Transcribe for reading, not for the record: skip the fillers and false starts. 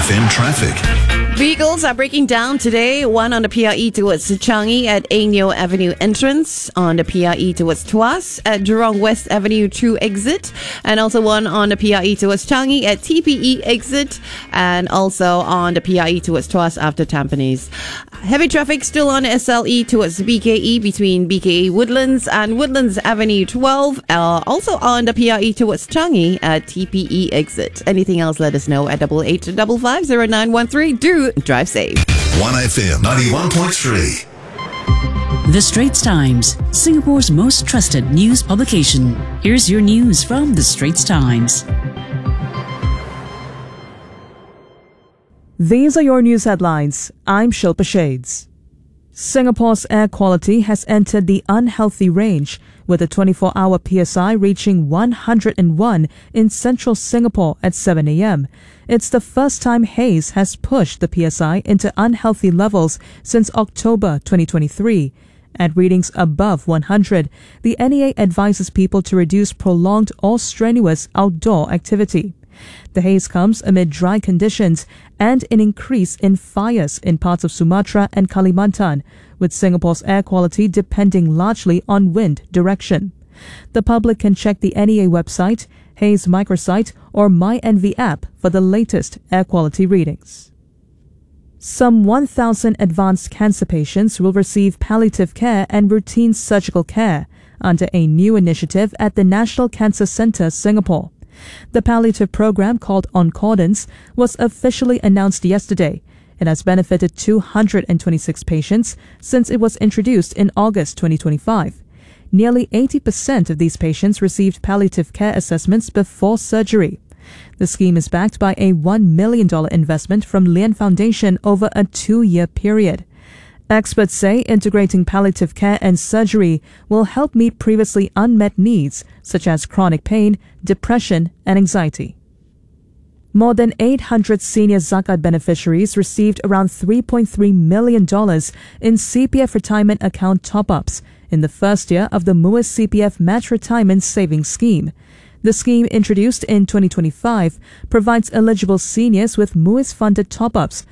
1FM traffic. Vehicles are breaking down today. One on the PRE towards Changi at Año Avenue entrance, on the PRE towards Tuas at Jurong West Avenue True exit, and also one on the PRE towards Changi at TPE exit, and also on the PRE towards Tuas after Tampines. Heavy traffic still on SLE towards BKE between BKE Woodlands and Woodlands Avenue 12, also on the PRE towards Changi at TPE exit. Anything else, let us know at 8855500913. Do drive safe. 1FM 91.3. The Straits Times, Singapore's most trusted news publication. Here's your news from The Straits Times. These are your news headlines. I'm Shilpa Shades. Singapore's air quality has entered the unhealthy range, with the 24-hour PSI reaching 101 in central Singapore at 7 a.m. It's the first time haze has pushed the PSI into unhealthy levels since October 2023. At readings above 100, the NEA advises people to reduce prolonged or strenuous outdoor activity. The haze comes amid dry conditions and an increase in fires in parts of Sumatra and Kalimantan, with Singapore's air quality depending largely on wind direction. The public can check the NEA website, Haze microsite, or MyNV app for the latest air quality readings. Some 1,000 advanced cancer patients will receive palliative care and routine surgical care under a new initiative at the National Cancer Centre, Singapore. The palliative program, called Oncordance, was officially announced yesterday. It has benefited 226 patients since it was introduced in August 2025. Nearly 80% of these patients received palliative care assessments before surgery. The scheme is backed by a $1 million investment from Lian Foundation over a 2-year period. Experts say integrating palliative care and surgery will help meet previously unmet needs such as chronic pain, depression, and anxiety. More than 800 senior Zakat beneficiaries received around $3.3 million in CPF retirement account top-ups in the first year of the MUIS CPF Match Retirement Savings Scheme. The scheme, introduced in 2025, provides eligible seniors with MUIS-funded top-ups